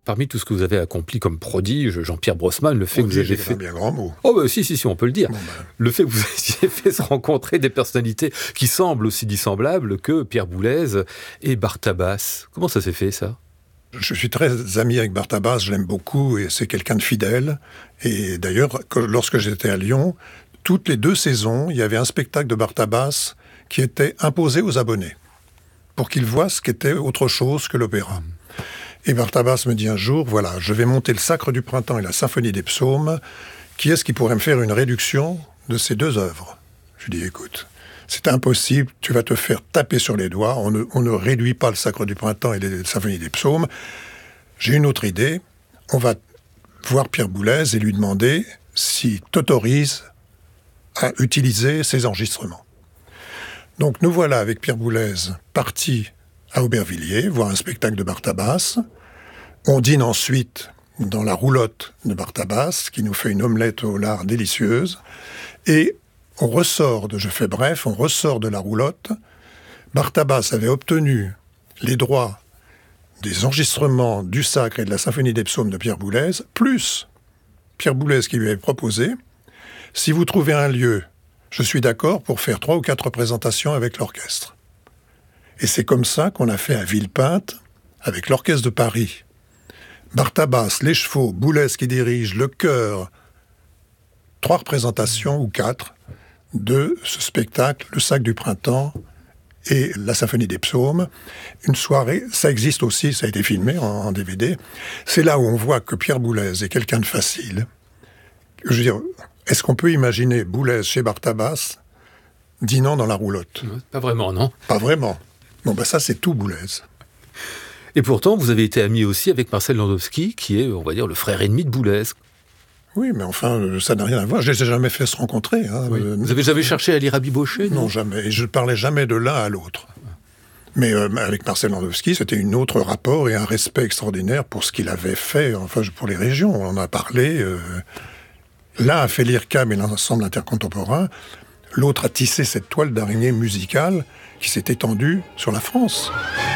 Parmi tout ce que vous avez accompli comme prodige, Jean-Pierre Brossman, le fait que vous avez fait... C'est un bien grand mot. Oh bah si, on peut le dire. Bon, Le fait que vous ayez fait se rencontrer des personnalités qui semblent aussi dissemblables que Pierre Boulez et Barthabas. Comment ça s'est fait, ça ? Je suis très ami avec Barthabas, je l'aime beaucoup et c'est quelqu'un de fidèle. Et d'ailleurs, lorsque j'étais à Lyon, toutes les 2 saisons, il y avait un spectacle de Barthabas qui était imposé aux abonnés pour qu'ils voient ce qu'était autre chose que l'opéra. Et Barthabas me dit un jour, voilà, je vais monter le Sacre du Printemps et la Symphonie des Psaumes. Qui est-ce qui pourrait me faire une réduction de ces 2 œuvres ? Je lui dis, écoute, c'est impossible, tu vas te faire taper sur les doigts, on ne réduit pas le Sacre du Printemps et la Symphonie des Psaumes. J'ai une autre idée, on va voir Pierre Boulez et lui demander s'il t'autorise à utiliser ces enregistrements. Donc nous voilà avec Pierre Boulez partis à Aubervilliers, voir un spectacle de Barthabas. On dîne ensuite dans la roulotte de Barthabas, qui nous fait une omelette au lard délicieuse. Et on ressort on ressort de la roulotte. Barthabas avait obtenu les droits des enregistrements du Sacre et de la Symphonie des Psaumes de Pierre Boulez, plus Pierre Boulez qui lui avait proposé, si vous trouvez un lieu, je suis d'accord pour faire 3 ou 4 représentations avec l'orchestre. Et c'est comme ça qu'on a fait à Villepinte, avec l'Orchestre de Paris. Barthabas, les chevaux, Boulez qui dirige, le chœur. 3 représentations, ou 4, de ce spectacle, le Sacre du Printemps et la Symphonie des Psaumes. Une soirée, ça existe aussi, ça a été filmé en DVD. C'est là où on voit que Pierre Boulez est quelqu'un de facile. Je veux dire, est-ce qu'on peut imaginer Boulez chez Barthabas dînant dans la roulotte ? Pas vraiment, non ? Pas vraiment. Bon, ça, c'est tout Boulez. Et pourtant, vous avez été ami aussi avec Marcel Landowski, qui est, on va dire, le frère ennemi de Boulez. Oui, mais enfin, ça n'a rien à voir. Je ne les ai jamais fait se rencontrer. Hein. Oui. Vous n'avez jamais cherché à les rabibocher ? Non, jamais. Et je ne parlais jamais de l'un à l'autre. Mais avec Marcel Landowski, c'était un autre rapport et un respect extraordinaire pour ce qu'il avait fait, enfin, pour les régions. On en a parlé. L'un a fait l'IRCAM et l'ensemble intercontemporain. L'autre a tissé cette toile d'araignée musicale qui s'est étendue sur la France.